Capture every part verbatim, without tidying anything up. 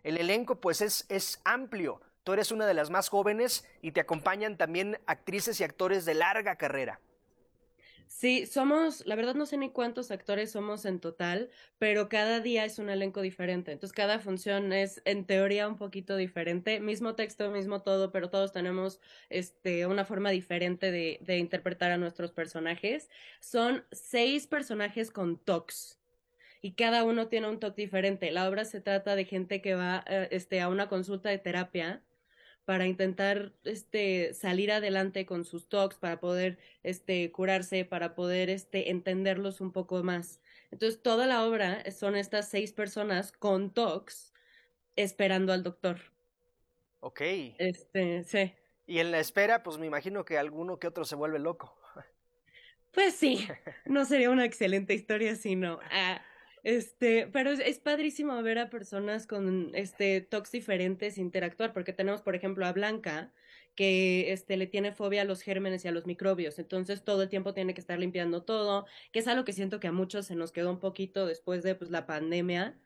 el elenco pues es, es amplio. Tú eres una de las más jóvenes y te acompañan también actrices y actores de larga carrera. Sí, somos, la verdad no sé ni cuántos actores somos en total, pero cada día es un elenco diferente. Entonces cada función es en teoría un poquito diferente, mismo texto, mismo todo, pero todos tenemos este una forma diferente de, de interpretar a nuestros personajes. Son seis personajes con tocs. Y cada uno tiene un toque diferente. La obra se trata de gente que va eh, este, a una consulta de terapia para intentar este salir adelante con sus talks, para poder este curarse, para poder este entenderlos un poco más. Entonces, toda la obra son estas seis personas con talks esperando al doctor. Ok. Este, sí. Y en la espera, pues me imagino que alguno que otro se vuelve loco. Pues sí, no sería una excelente historia si no. Ah, este, pero es, es padrísimo ver a personas con este tocs diferentes interactuar, porque tenemos, por ejemplo, a Blanca, que este le tiene fobia a los gérmenes y a los microbios, entonces todo el tiempo tiene que estar limpiando todo, que es algo que siento que a muchos se nos quedó un poquito después de pues la pandemia.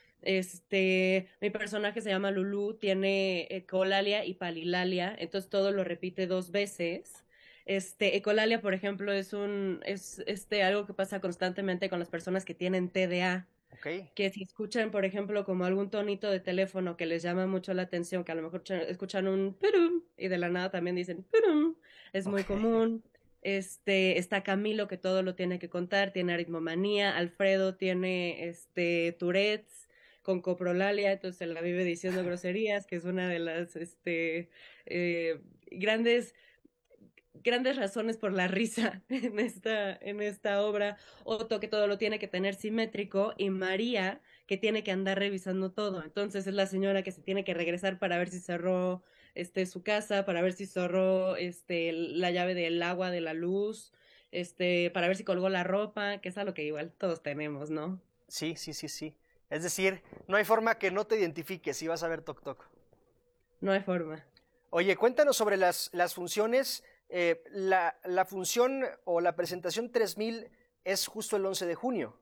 Este, mi personaje se llama Lulu, tiene ecolalia y palilalia, entonces todo lo repite dos veces. Este, ecolalia, por ejemplo, es un, es este algo que pasa constantemente con las personas que tienen T D A, Ok. que si escuchan, por ejemplo, como algún tonito de teléfono que les llama mucho la atención, que a lo mejor ch- escuchan un pirum y de la nada también dicen pirum, es muy Ok. común. Este, está Camilo que todo lo tiene que contar, tiene aritmomanía, Alfredo tiene este Tourette's con coprolalia, entonces se la vive diciendo groserías, que es una de las este eh, grandes grandes razones por la risa en esta, en esta obra. Otto, que todo lo tiene que tener simétrico, y María, que tiene que andar revisando todo. Entonces es la señora que se tiene que regresar para ver si cerró este, su casa, para ver si cerró este, la llave del agua, de la luz, este, para ver si colgó la ropa, que es algo que igual todos tenemos, ¿no? Sí, sí, sí, sí. Es decir, no hay forma que no te identifiques si vas a ver Tok Tok. No hay forma. Oye, cuéntanos sobre las, las funciones. Eh, la, la función o la presentación tres mil es justo el once de junio.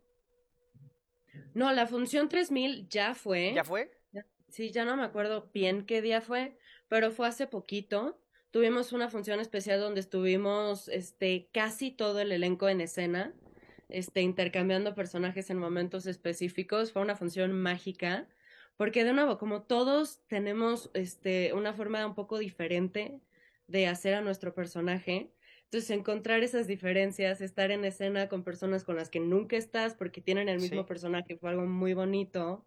No, la función tres mil ya ¿Ya fue. fue? Ya- Sí, ya no me acuerdo bien qué día fue, pero fue hace poquito. Tuvimos una función especial donde estuvimos, este, casi todo el elenco en escena, este, intercambiando personajes en momentos específicos. Fue una función mágica, porque de nuevo, como todos tenemos, este, una forma un poco diferente de hacer a nuestro personaje. Entonces, encontrar esas diferencias, estar en escena con personas con las que nunca estás porque tienen el mismo Sí. personaje, fue algo muy bonito.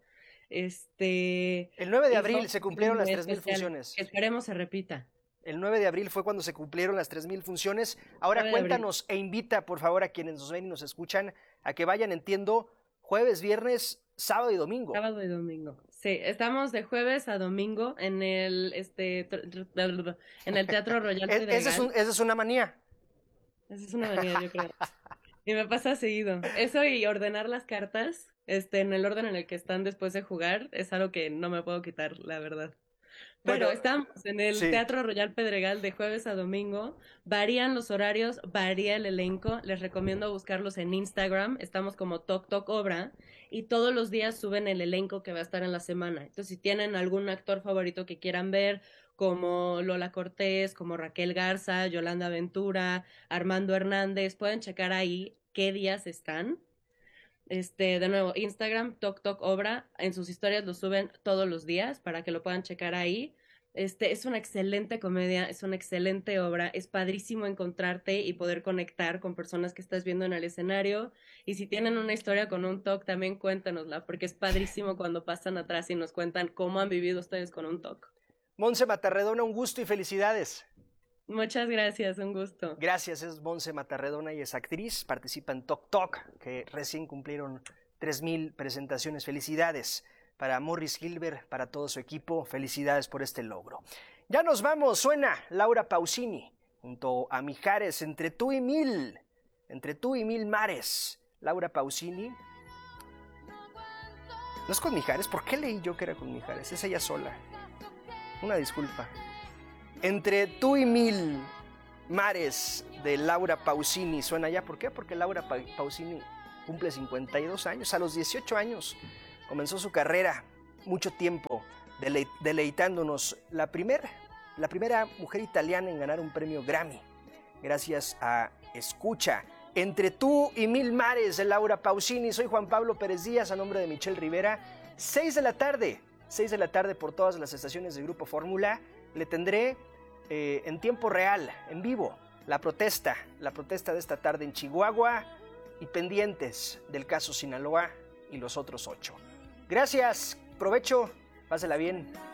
Este, El nueve de y fue abril una se función cumplieron las muy tres mil especial, funciones. que esperemos se repita. El nueve de abril fue cuando se cumplieron las tres mil funciones. Ahora nueve de abril, cuéntanos e invita, por favor, a quienes nos ven y nos escuchan a que vayan, entiendo, jueves, viernes, sábado y domingo. sábado y domingo. Sí, estamos de jueves a domingo en el, este, tr- tr- en el Teatro Royal Es- esa, es un- Pedregal. esa es una manía. Esa es una manía, yo creo. Y me pasa seguido. Eso y ordenar las cartas, este, en el orden en el que están después de jugar, es algo que no me puedo quitar, la verdad. Pero Bueno, estamos en el sí. Teatro Royal Pedregal de jueves a domingo. Varían los horarios, varía el elenco. Les recomiendo buscarlos en Instagram. Estamos como Tok Tok Obra. Y todos los días suben el elenco que va a estar en la semana. Entonces, si tienen algún actor favorito que quieran ver, como Lola Cortés, como Raquel Garza, Yolanda Ventura, Armando Hernández, pueden checar ahí qué días están. Este, de nuevo, Instagram, Tok Tok Obra, en sus historias lo suben todos los días para que lo puedan checar ahí. Este, es una excelente comedia, es una excelente obra, es padrísimo encontrarte y poder conectar con personas que estás viendo en el escenario. Y si tienen una historia con un Tok, también cuéntanosla, porque es padrísimo cuando pasan atrás y nos cuentan cómo han vivido ustedes con un Tok. Monse Matarredona, un gusto y felicidades. Muchas gracias, un gusto. Gracias, es Monse Matarredona y es actriz, participa en Tok Tok, que recién cumplieron tres mil presentaciones. Felicidades para Morris Gilbert, para todo su equipo, felicidades por este logro. Ya nos vamos, suena Laura Pausini, junto a Mijares, entre tú y mil, entre tú y mil mares. Laura Pausini. ¿No es con Mijares? ¿Por qué leí yo que era con Mijares? Es ella sola. Una disculpa. Entre tú y mil mares de Laura Pausini suena ya. ¿Por qué? Porque Laura Pausini cumple cincuenta y dos años. A los dieciocho años comenzó su carrera mucho tiempo dele- deleitándonos. La, primer, la primera mujer italiana en ganar un premio Grammy, gracias a Escucha. Entre tú y mil mares, de Laura Pausini. Soy Juan Pablo Pérez Díaz, a nombre de Michelle Rivera. seis de la tarde, seis de la tarde por todas las estaciones de Grupo Fórmula. Le tendré eh, en tiempo real, en vivo, la protesta, la protesta de esta tarde en Chihuahua, y pendientes del caso Sinaloa y los otros ocho. Gracias, provecho, pásela bien.